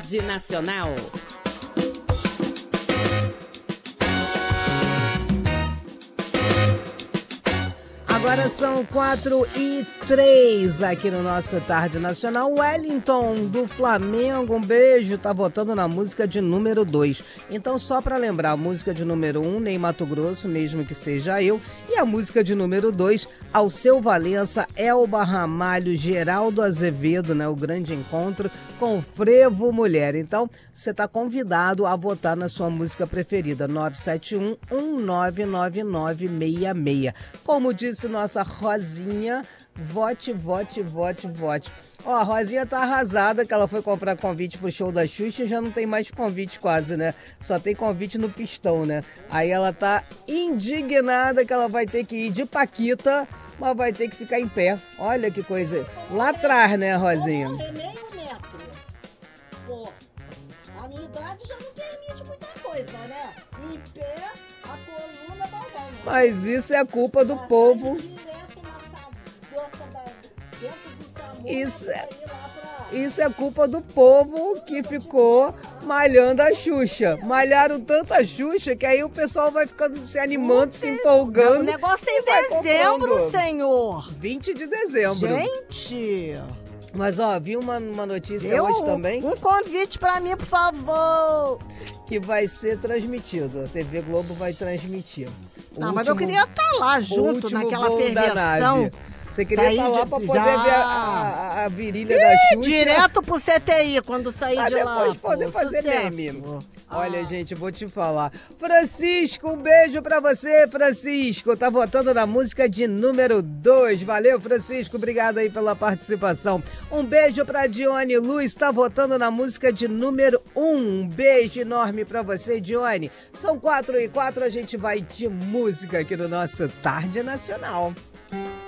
Tarde Nacional. Agora são 4h03 aqui no nosso Tarde Nacional. Wellington, do Flamengo, um beijo, tá votando na música de número 2. Então, só para lembrar, a música de número 1, Ney Matogrosso, mesmo que seja eu. E a música de número 2, Alceu Valença, Elba Ramalho, Geraldo Azevedo, né? O grande encontro com Frevo Mulher. Então, você tá convidado a votar na sua música preferida, 971-199966. Como disse nossa Rosinha, vote, vote, vote, vote. Ó, a Rosinha tá arrasada que ela foi comprar convite pro show da Xuxa e já não tem mais convite quase, né? Só tem convite no pistão, né? Aí ela tá indignada que ela vai ter que ir de Paquita, mas vai ter que ficar em pé. Olha que coisa. Lá atrás, né, Rosinha? Vou correr meio metro. Pô, a minha idade já não permite muita coisa, né? Em pé, a coluna vai dar, né? Mas isso é culpa do povo. Isso é culpa do povo que ficou malhando a Xuxa. Malharam tanta Xuxa que aí o pessoal vai ficando se animando, se empolgando. O negócio é em dezembro, senhor. 20 de dezembro. Gente! Mas, ó, vi uma notícia hoje também. Um convite pra mim, por favor. Que vai ser transmitido. A TV Globo vai transmitir. Mas eu queria estar lá junto naquela ferveção. Você queria estar lá pra poder ver a virilha da Xuxa. Direto pro CTI, quando sair de lá. Depois poder fazer meme. Olha, gente, vou te falar. Francisco, um beijo pra você, Francisco. Tá votando na música de número 2. Valeu, Francisco. Obrigado aí pela participação. Um beijo pra Dione Luz. Tá votando na música de número 1. Um beijo enorme pra você, Dione. São 4h04, a gente vai de música aqui no nosso Tarde Nacional.